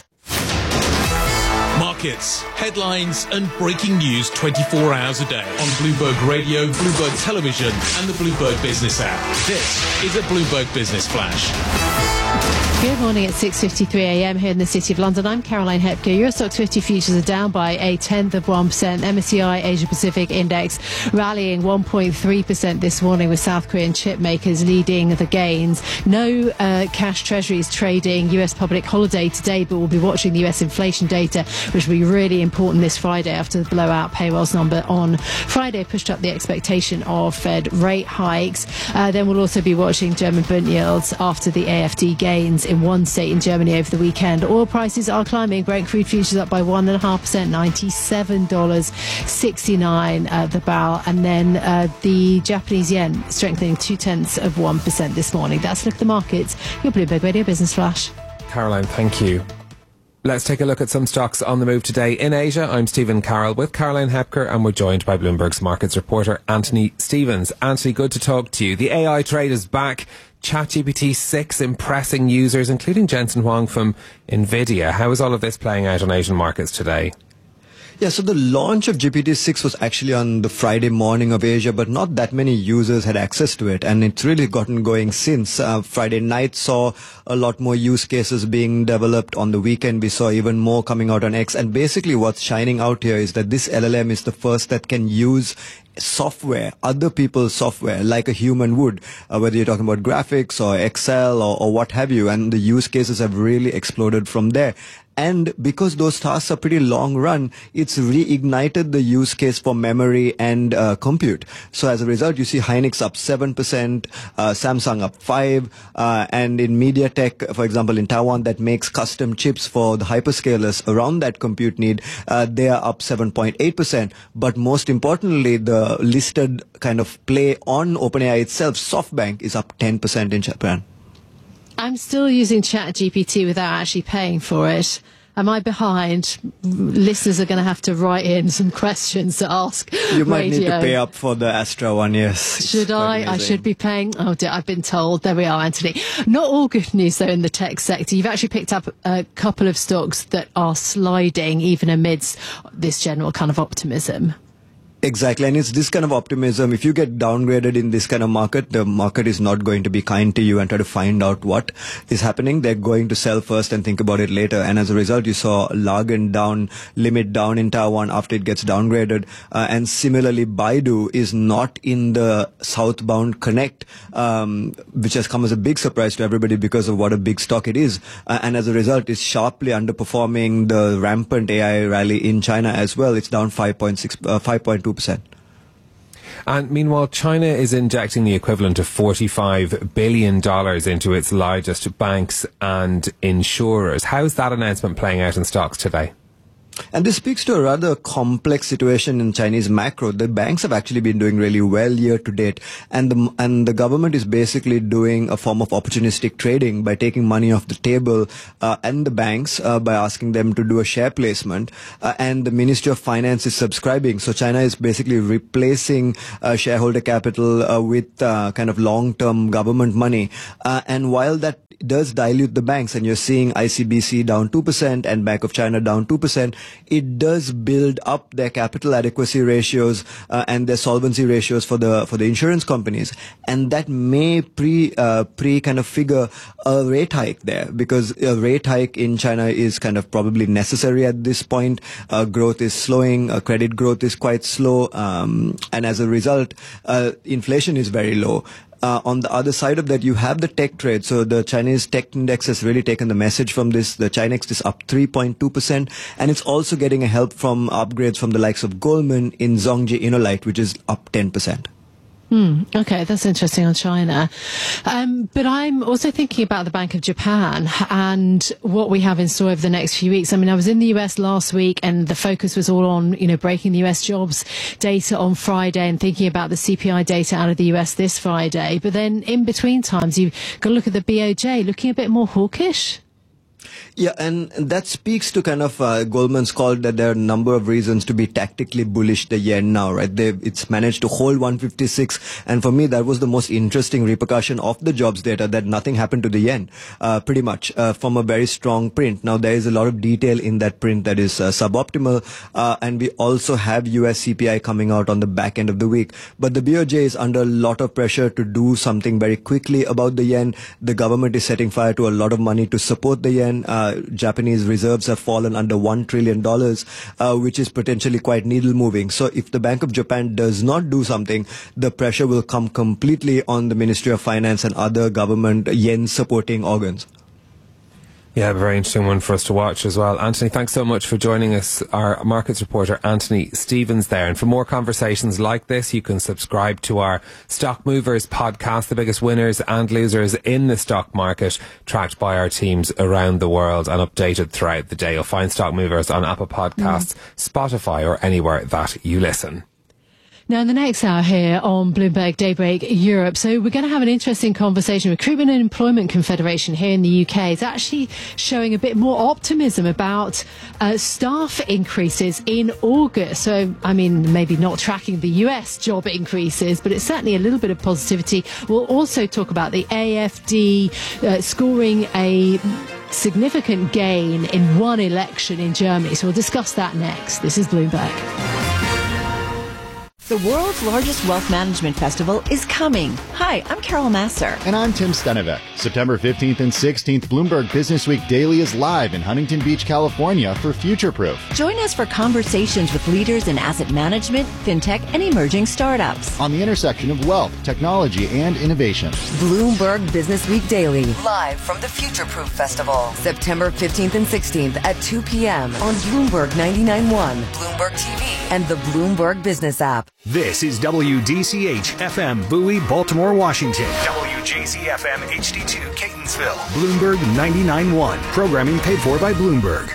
Markets, headlines and breaking news 24 hours a day on Bloomberg Radio, Bloomberg Television and the Bloomberg Business app. This is a Bloomberg Business Flash. Good morning at 6:53 a.m. here in the City of London. I'm Caroline Hepker. Eurostoxx 50 futures are down by 0.1%. MSCI Asia Pacific Index rallying 1.3% this morning with South Korean chip makers leading the gains. No cash treasuries trading. US public holiday today, but we'll be watching the US inflation data, which will be really important this Friday after the blowout payrolls number on Friday pushed up the expectation of Fed rate hikes. Then we'll also be watching German Bund yields after the AfD gains in one state in Germany over the weekend. Oil prices are climbing. Brent crude futures up by 1.5%, $97.69 the barrel. And then the Japanese yen strengthening 0.2% this morning. That's a look at the markets. Your Bloomberg Radio Business Flash. Caroline, thank you. Let's take a look at some stocks on the move today. In Asia, I'm Stephen Carroll with Caroline Hepker, and we're joined by Bloomberg's markets reporter Anthony Stevens. Anthony, good to talk to you. The AI trade is back. ChatGPT 6 impressing users, including Jensen Huang from NVIDIA. How is all of this playing out on Asian markets today? Yeah, so the launch of GPT-6 was actually on the Friday morning of Asia, but not that many users had access to it, and it's really gotten going since. Friday night saw a lot more use cases being developed. On the weekend, we saw even more coming out on X, and basically what's shining out here is that this LLM is the first that can use software, other people's software, like a human would, whether you're talking about graphics or Excel or what have you, and the use cases have really exploded from there. And because those tasks are pretty long run, it's reignited the use case for memory and compute. So as a result, you see Hynix up 7%, Samsung up 5%, and in MediaTek, for example, in Taiwan, that makes custom chips for the hyperscalers around that compute need, they are up 7.8%. But most importantly, the listed kind of play on OpenAI itself, SoftBank, is up 10% in Japan. I'm still using ChatGPT without actually paying for it. Am I behind? Listeners are going to have to write in some questions to ask. You might need to pay up for the Astra one, yes. Should I? I should be paying. Oh dear, I've been told. There we are, Anthony. Not all good news though in the tech sector. You've actually picked up a couple of stocks that are sliding even amidst this general kind of optimism. Exactly, and it's this kind of optimism. If you get downgraded in this kind of market, the market is not going to be kind to you and try to find out what is happening. They're going to sell first and think about it later. And as a result, you saw Largan down, Limit down in Taiwan after it gets downgraded. And similarly, Baidu is not in the southbound connect, which has come as a big surprise to everybody because of what a big stock it is. And as a result, it's sharply underperforming the rampant AI rally in China as well. It's down 5.2%. And meanwhile, China is injecting the equivalent of $45 billion into its largest banks and insurers. How's that announcement playing out in stocks today? And this speaks to a rather complex situation in Chinese macro. The banks have actually been doing really well year to date, and the government is basically doing a form of opportunistic trading by taking money off the table and the banks by asking them to do a share placement, and the Ministry of Finance is subscribing. So China is basically replacing shareholder capital with kind of long-term government money, and while that does dilute the banks, and you're seeing ICBC down 2% and Bank of China down 2%, it does build up their capital adequacy ratios and their solvency ratios for the insurance companies, and that may pre kind of figure a rate hike there, because a rate hike in China is kind of probably necessary at this point. Growth is slowing, credit growth is quite slow, and as a result, inflation is very low. On the other side of that, you have the tech trade. So the Chinese tech index has really taken the message from this. The Chinex is up 3.2%, and it's also getting a help from upgrades from the likes of Goldman in Zhongji Innolite, which is up 10%. Okay, that's interesting on China. But I'm also thinking about the Bank of Japan and what we have in store over the next few weeks. I mean, I was in the US last week and the focus was all on, breaking the US jobs data on Friday and thinking about the CPI data out of the US this Friday. But then in between times, you've got to look at the BOJ looking a bit more hawkish. Yeah, and that speaks to kind of Goldman's call that there are a number of reasons to be tactically bullish the yen now, right? It's managed to hold 156, and for me that was the most interesting repercussion of the jobs data, that nothing happened to the yen, pretty much, from a very strong print. Now there is a lot of detail in that print that is suboptimal, and we also have US CPI coming out on the back end of the week. But the BOJ is under a lot of pressure to do something very quickly about the yen. The government is setting fire to a lot of money to support the yen. Japanese reserves have fallen under $1 trillion, which is potentially quite needle moving. So if the Bank of Japan does not do something, the pressure will come completely on the Ministry of Finance and other government yen supporting organs. Yeah, a very interesting one for us to watch as well. Anthony, thanks so much for joining us. Our markets reporter, Anthony Stevens there. And for more conversations like this, you can subscribe to our Stock Movers podcast, the biggest winners and losers in the stock market, tracked by our teams around the world and updated throughout the day. You'll find Stock Movers on Apple Podcasts, Spotify, or anywhere that you listen. Now, in the next hour here on Bloomberg Daybreak Europe, so we're going to have an interesting conversation. Recruitment and Employment Confederation here in the UK is actually showing a bit more optimism about staff increases in August. So, I mean, maybe not tracking the US job increases, but it's certainly a little bit of positivity. We'll also talk about the AfD scoring a significant gain in one election in Germany. So we'll discuss that next. This is Bloomberg. The world's largest wealth management festival is coming. Hi, I'm Carol Masser. And I'm Tim Stenevec. September 15th and 16th, Bloomberg Business Week Daily is live in Huntington Beach, California for Future Proof. Join us for conversations with leaders in asset management, fintech, and emerging startups. On the intersection of wealth, technology, and innovation. Bloomberg Business Week Daily, live from the Future Proof Festival. September 15th and 16th at 2 p.m. on Bloomberg 99.1, Bloomberg TV, and the Bloomberg Business app. This is WDCH FM Bowie, Baltimore, Washington. WJZ FM HD2 Catonsville. Bloomberg 99.1. Programming paid for by Bloomberg.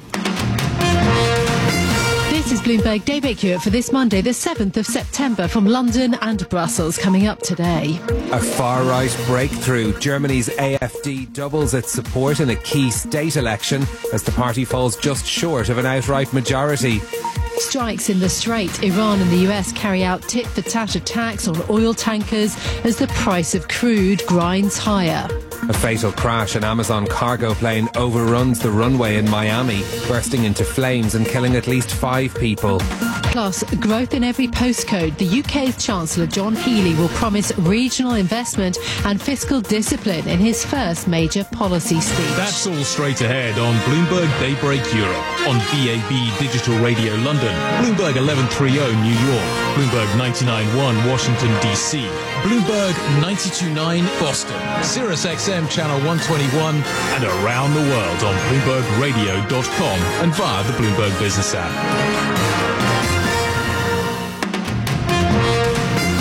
This is Bloomberg Daybreak Europe for this Monday, the 7th of September, from London and Brussels. Coming up today, a far-right breakthrough. Germany's AfD doubles its support in a key state election as the party falls just short of an outright majority. Strikes in the Strait. Iran and the US carry out tit-for-tat attacks on oil tankers as the price of crude grinds higher. A fatal crash. An Amazon cargo plane overruns the runway in Miami, bursting into flames and killing at least 5 people. Plus, growth in every postcode. The UK's Chancellor John Healey will promise regional investment and fiscal discipline in his first major policy speech. That's all straight ahead on Bloomberg Daybreak Europe, on DAB Digital Radio London, Bloomberg 1130 New York, Bloomberg 99.1 Washington DC, Bloomberg 92.9 Boston, Sirius XM Channel 121, and around the world on BloombergRadio.com and via the Bloomberg Business app.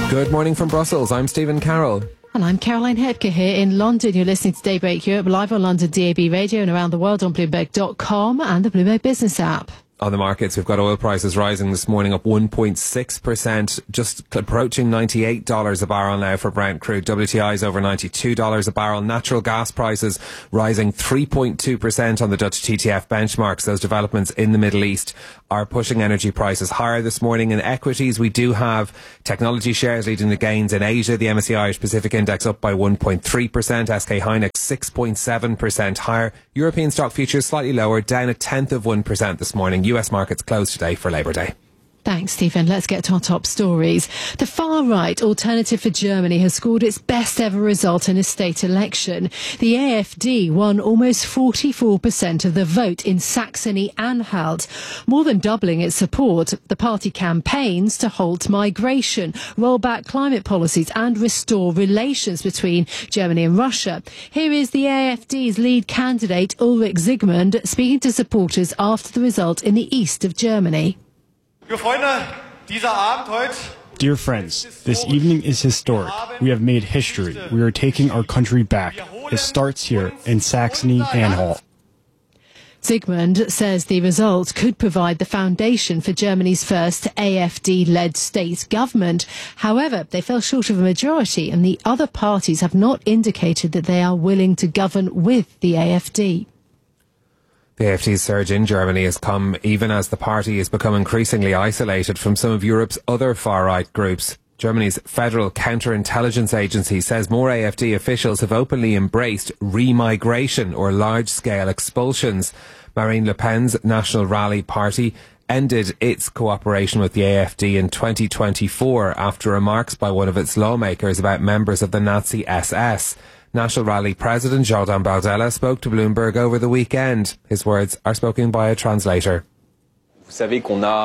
Good morning from Brussels. I'm Stephen Carroll. And I'm Caroline Hebke here in London. You're listening to Daybreak Europe live on London DAB radio and around the world on Bloomberg.com and the Bloomberg Business app. On the markets, we've got oil prices rising this morning, up 1.6%, just approaching $98 a barrel now for Brent crude. WTI is over $92 a barrel. Natural gas prices rising 3.2% on the Dutch TTF benchmarks. Those developments in the Middle East are pushing energy prices higher this morning. In equities, we do have technology shares leading the gains in Asia. The MSCI Irish Pacific Index up by 1.3%. SK Hynix 6.7% higher. European stock futures slightly lower, down 0.1% this morning. US markets closed today for Labour Day. Thanks, Stephen. Let's get to our top stories. The far-right Alternative for Germany has scored its best ever result in a state election. The AfD won almost 44% of the vote in Saxony-Anhalt, more than doubling its support. The party campaigns to halt migration, roll back climate policies and restore relations between Germany and Russia. Here is the AfD's lead candidate, Ulrich Zygmunt, speaking to supporters after the result in the east of Germany. Dear friends, this evening is historic. We have made history. We are taking our country back. It starts here in Saxony-Anhalt. Zygmunt says the result could provide the foundation for Germany's first AfD-led state government. However, they fell short of a majority, and the other parties have not indicated that they are willing to govern with the AfD. The AfD's surge in Germany has come even as the party has become increasingly isolated from some of Europe's other far-right groups. Germany's Federal Counterintelligence Agency says more AfD officials have openly embraced remigration or large-scale expulsions. Marine Le Pen's National Rally Party ended its cooperation with the AfD in 2024 after remarks by one of its lawmakers about members of the Nazi SS. National Rally President Jordan Bardella spoke to Bloomberg over the weekend. His words are spoken by a translator. You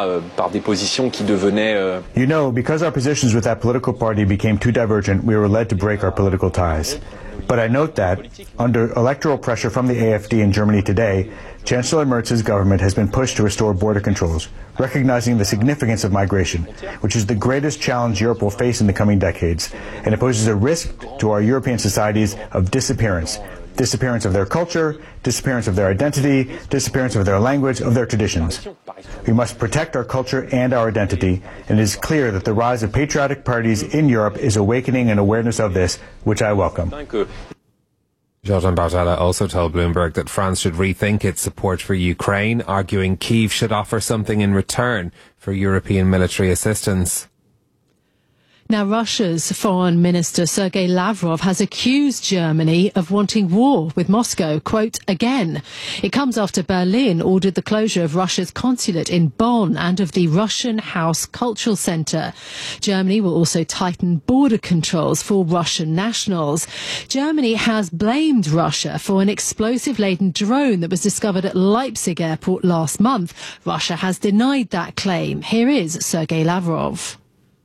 know, because our positions with that political party became too divergent, we were led to break our political ties. But I note that, under electoral pressure from the AfD in Germany today, Chancellor Merz's government has been pushed to restore border controls, recognizing the significance of migration, which is the greatest challenge Europe will face in the coming decades, and it poses a risk to our European societies of disappearance. Disappearance of their culture, disappearance of their identity, disappearance of their language, of their traditions. We must protect our culture and our identity, and it is clear that the rise of patriotic parties in Europe is awakening an awareness of this, which I welcome. Jordan Bardella also told Bloomberg that France should rethink its support for Ukraine, arguing Kyiv should offer something in return for European military assistance. Now, Russia's Foreign Minister Sergei Lavrov has accused Germany of wanting war with Moscow, quote, again. It comes after Berlin ordered the closure of Russia's consulate in Bonn and of the Russian House Cultural Centre. Germany will also tighten border controls for Russian nationals. Germany has blamed Russia for an explosive-laden drone that was discovered at Leipzig airport last month. Russia has denied that claim. Here is Sergei Lavrov.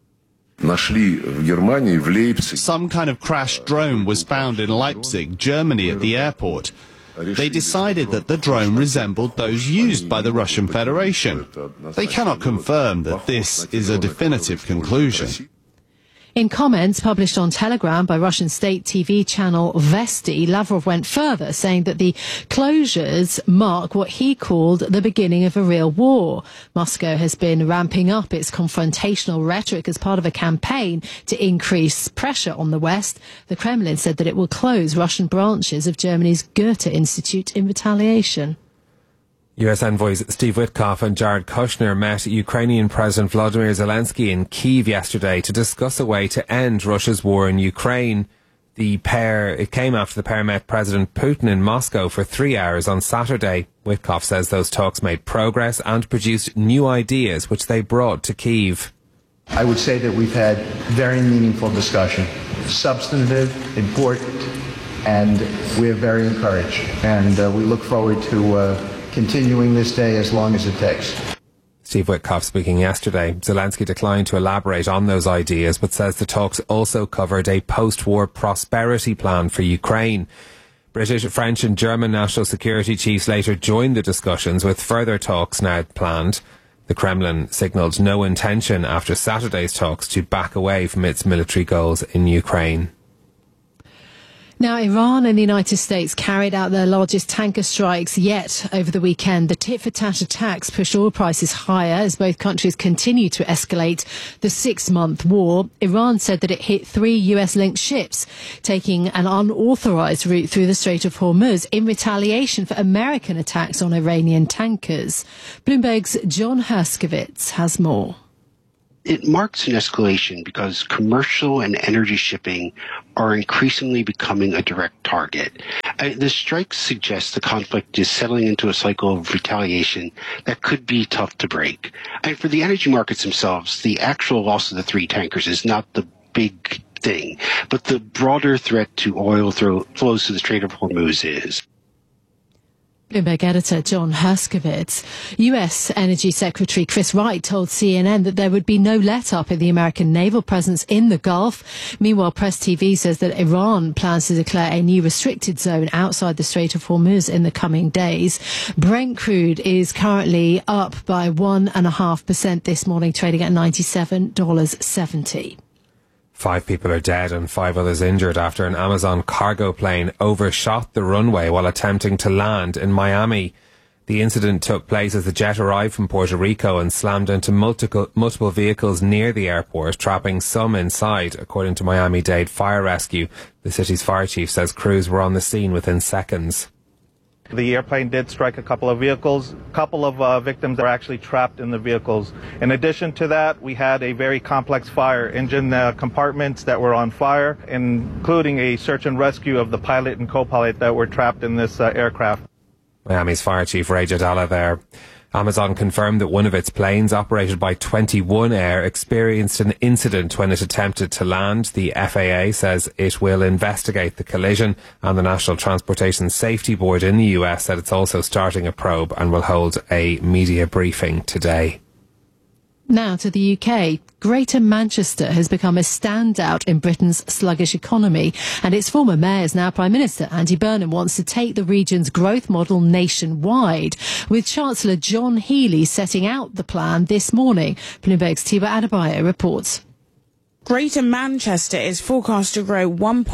Some kind of crashed drone was found in Leipzig, Germany, at the airport. They decided that the drone resembled those used by the Russian Federation. They cannot confirm that this is a definitive conclusion. In comments published on Telegram by Russian state TV channel Vesti, Lavrov went further, saying that the closures mark what he called the beginning of a real war. Moscow has been ramping up its confrontational rhetoric as part of a campaign to increase pressure on the West. The Kremlin said that it will close Russian branches of Germany's Goethe Institute in retaliation. US envoys Steve Witkoff and Jared Kushner met Ukrainian President Volodymyr Zelensky in Kyiv yesterday to discuss a way to end Russia's war in Ukraine. It came after the pair met President Putin in Moscow for 3 hours on Saturday. Witkoff says those talks made progress and produced new ideas which they brought to Kyiv. I would say that we've had very meaningful discussion, substantive, important, and we're very encouraged. And we look forward to continuing this day as long as it takes. Steve Witkoff speaking yesterday. Zelensky declined to elaborate on those ideas, but says the talks also covered a post-war prosperity plan for Ukraine. British, French and German national security chiefs later joined the discussions, with further talks now planned. The Kremlin signalled no intention after Saturday's talks to back away from its military goals in Ukraine. Now, Iran and the United States carried out their largest tanker strikes yet over the weekend. The tit-for-tat attacks pushed oil prices higher as both countries continue to escalate the 6-month war. Iran said that it hit 3 US-linked ships, taking an unauthorized route through the Strait of Hormuz in retaliation for American attacks on Iranian tankers. Bloomberg's John Herskovitz has more. It marks an escalation because commercial and energy shipping are increasingly becoming a direct target. The strikes suggest the conflict is settling into a cycle of retaliation that could be tough to break. And for the energy markets themselves, the actual loss of the 3 tankers is not the big thing, but the broader threat to oil flows to the Strait of Hormuz is. Bloomberg editor John Herskovitz. US Energy Secretary Chris Wright told CNN that there would be no let-up in the American naval presence in the Gulf. Meanwhile, Press TV says that Iran plans to declare a new restricted zone outside the Strait of Hormuz in the coming days. Brent crude is currently up by 1.5% this morning, trading at $97.70. 5 people are dead and 5 others injured after an Amazon cargo plane overshot the runway while attempting to land in Miami. The incident took place as the jet arrived from Puerto Rico and slammed into multiple vehicles near the airport, trapping some inside, according to Miami-Dade Fire Rescue. The city's fire chief says crews were on the scene within seconds. The airplane did strike a couple of vehicles. A couple of victims are actually trapped in the vehicles. In addition to that, we had a very complex fire, engine compartments that were on fire, including a search and rescue of the pilot and co-pilot that were trapped in this aircraft. Miami's fire chief Ray Jadala there. Amazon confirmed that one of its planes, operated by 21 Air, experienced an incident when it attempted to land. The FAA says it will investigate the collision, and the National Transportation Safety Board in the US said it's also starting a probe and will hold a media briefing today. Now to the UK. Greater Manchester has become a standout in Britain's sluggish economy, and its former mayor is now Prime Minister. Andy Burnham wants to take the region's growth model nationwide, with Chancellor John Healey setting out the plan this morning. Bloomberg's Tiba Adebayo reports. Greater Manchester is forecast to grow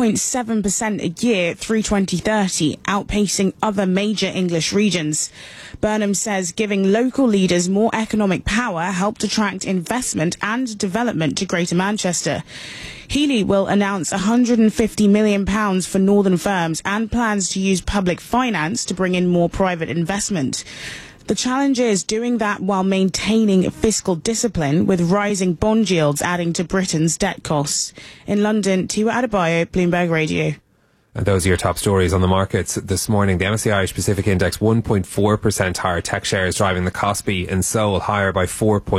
1.7% a year through 2030, outpacing other major English regions. Burnham says giving local leaders more economic power helped attract investment and development to Greater Manchester. Healey will announce £150 million for northern firms and plans to use public finance to bring in more private investment. The challenge is doing that while maintaining fiscal discipline, with rising bond yields adding to Britain's debt costs. In London, Tiwa Adebayo, Bloomberg Radio. And those are your top stories on the markets this morning. The MSCI Irish Pacific Index 1.4% higher. Tech shares driving the Kospi in Seoul higher by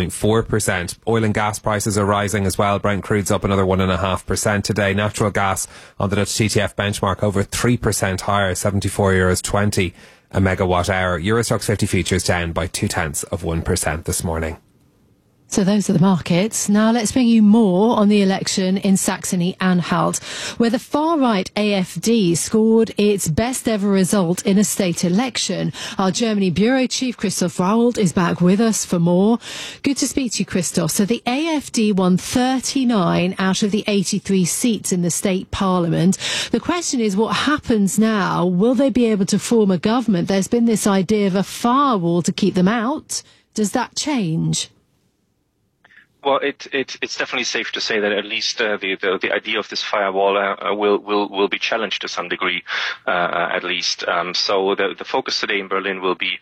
4.4%. Oil and gas prices are rising as well. Brent crude's up another 1.5% today. Natural gas on the Dutch TTF benchmark over 3% higher, €74.20 a megawatt hour. Eurostoxx 50 futures down by 0.2% this morning. So those are the markets. Now let's bring you more on the election in Saxony-Anhalt, where the far-right AfD scored its best ever result in a state election. Our Germany bureau chief Christoph Raold is back with us for more. Good to speak to you, Christoph. So the AfD won 39 out of the 83 seats in the state parliament. The question is, what happens now? Will they be able to form a government? There's been this idea of a firewall to keep them out. Does that change? Well, it's definitely safe to say that at least the idea of this firewall will be challenged to some degree, at least. So the focus today in Berlin will be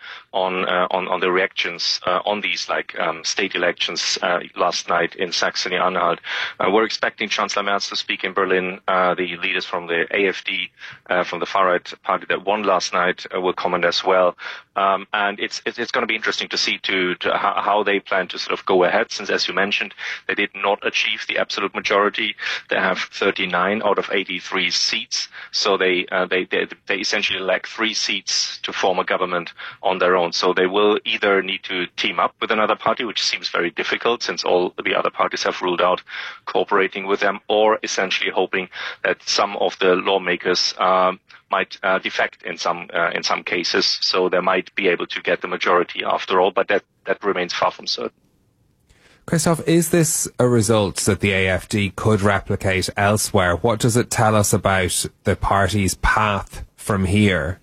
on the reactions on these state elections last night in Saxony-Anhalt. We're expecting Chancellor Merz to speak in Berlin. The leaders from the AfD, from the far-right party that won last night, will comment as well. And it's going to be interesting to see to how they plan to sort of go ahead, since, as you mentioned, mentioned, they did not achieve the absolute majority. They have 39 out of 83 seats, so they essentially lack 3 seats to form a government on their own. So they will either need to team up with another party, which seems very difficult since all the other parties have ruled out cooperating with them, or essentially hoping that some of the lawmakers might defect in some cases, so they might be able to get the majority after all, but that remains far from certain. Christoph, is this a result that the AFD could replicate elsewhere? What does it tell us about the party's path from here?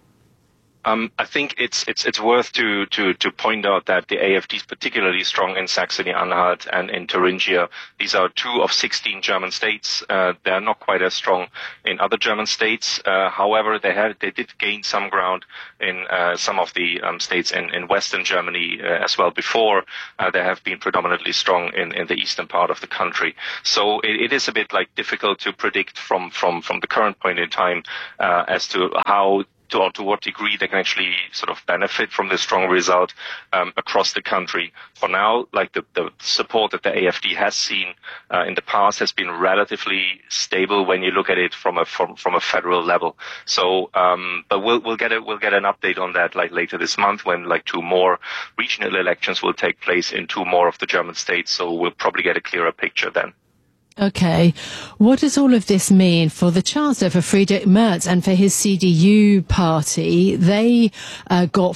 I think it's worth to point out that the AfD is particularly strong in Saxony-Anhalt and in Thuringia. These are 2 of 16 German states. They are not quite as strong in other German states. However, they did gain some ground in some of the states in Western Germany as well before. They have been predominantly strong in the eastern part of the country. So it is a bit like difficult to predict from the current point in time as to how to what degree they can actually sort of benefit from this strong result across the country. For now, like the support that the AfD has seen in the past has been relatively stable when you look at it from a federal level. So, but we'll get an update on that like later this month when like 2 more regional elections will take place in 2 more of the German states. So we'll probably get a clearer picture then. Okay. What does all of this mean for the Chancellor, for Friedrich Merz, and for his CDU party? They got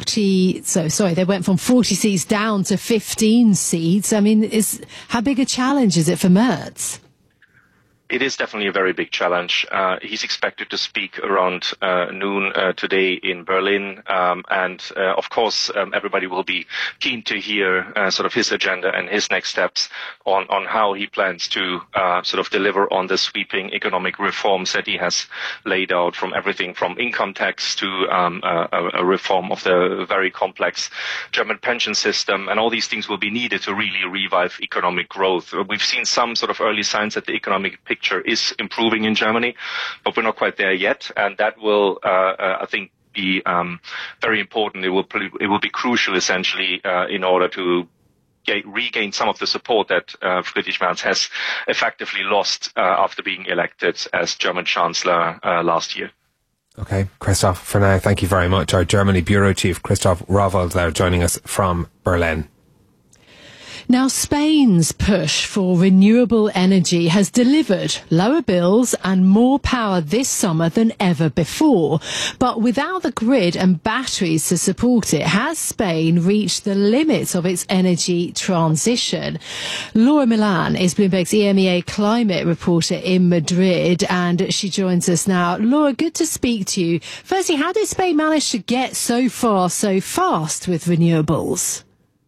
they went from 40 seats down to 15 seats. I mean, how big a challenge is it for Merz? It is definitely a very big challenge. He's expected to speak around noon today in Berlin. Of course, everybody will be keen to hear sort of his agenda and his next steps on how he plans to sort of deliver on the sweeping economic reforms that he has laid out, from everything from income tax to a reform of the very complex German pension system. And all these things will be needed to really revive economic growth. We've seen some sort of early signs that the economic picture is improving in Germany, but we're not quite there yet, and that will, I think, be very important. It will be crucial, essentially, in order to regain some of the support that Friedrich Merz has effectively lost after being elected as German Chancellor last year. Okay, Christoph, for now, thank you very much. Our Germany Bureau Chief, Christoph Rauwald, there joining us from Berlin. Now, Spain's push for renewable energy has delivered lower bills and more power this summer than ever before. But without the grid and batteries to support it, has Spain reached the limits of its energy transition? Laura Milan is Bloomberg's EMEA climate reporter in Madrid, and she joins us now. Laura, good to speak to you. Firstly, how did Spain manage to get so far so fast with renewables?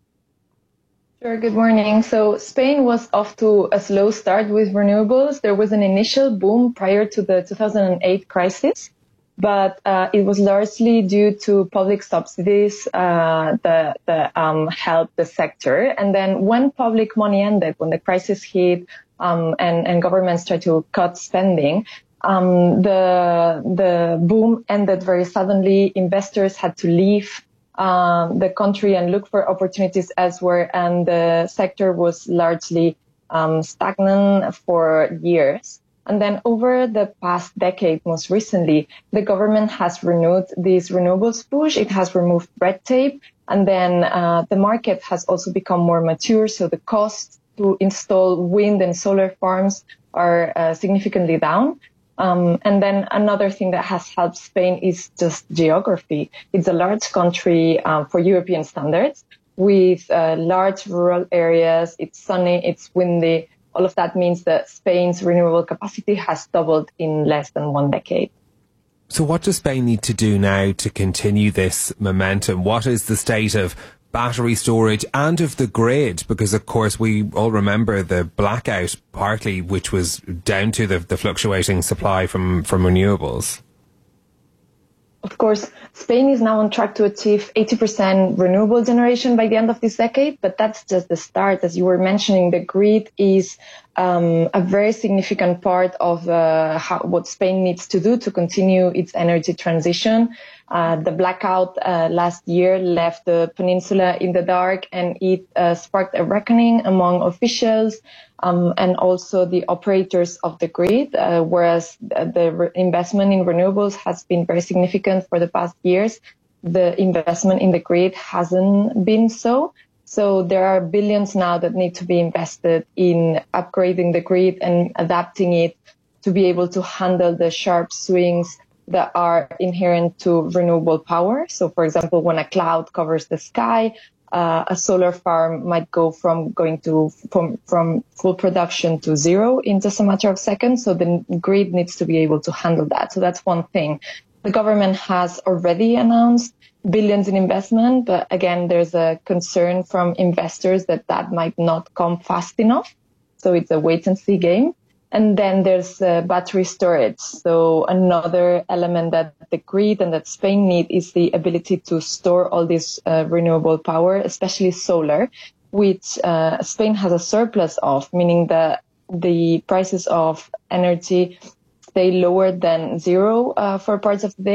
Sure, good morning. So Spain was off to a slow start with renewables. There was an initial boom prior to the 2008 crisis, but it was largely due to public subsidies that helped the sector. And then when public money ended, when the crisis hit and governments tried to cut spending, the boom ended very suddenly. Investors had to leave the country and look for opportunities elsewhere, and the sector was largely stagnant for years. And then over the past decade, most recently, the government has renewed this renewables push. It has removed red tape, and then the market has also become more mature, so the costs to install wind and solar farms are significantly down. And then another thing that has helped Spain is just geography. It's a large country for European standards with large rural areas. It's sunny, it's windy. All of that means that Spain's renewable capacity has doubled in less than 1 decade. So what does Spain need to do now to continue this momentum? What is the state of battery storage and of the grid? Because, of course, we all remember the blackout, partly, which was down to the fluctuating supply from renewables. Of course, Spain is now on track to achieve 80% renewable generation by the end of this decade, but that's just the start. As you were mentioning, the grid is a very significant part of what Spain needs to do to continue its energy transition. The blackout last year left the peninsula in the dark, and it sparked a reckoning among officials and also the operators of the grid, whereas the investment in renewables has been very significant for the past years. The investment in the grid hasn't been so. So there are billions now that need to be invested in upgrading the grid and adapting it to be able to handle the sharp swings that are inherent to renewable power. So, for example, when a cloud covers the sky, a solar farm might go from full production to zero in just a matter of seconds. So the grid needs to be able to handle that. So that's one thing. The government has already announced billions in investment, but again, there's a concern from investors that might not come fast enough. So it's a wait and see game. And then there's battery storage. So another element that the grid and that Spain need is the ability to store all this renewable power, especially solar, which Spain has a surplus of, meaning that the prices of energy stay lower than zero for parts of the day.